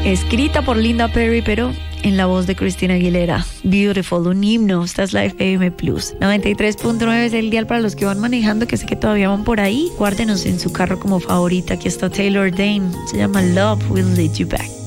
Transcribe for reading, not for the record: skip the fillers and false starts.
escrita por Linda Perry, pero en la voz de Christina Aguilera. Beautiful, un himno. Esta es la FM Plus. 93.9 es el dial para los que van manejando, que sé que todavía van por ahí. Guárdenos en su carro como favorita. Aquí está Taylor Dayne. Se llama Love Will Lead You Back.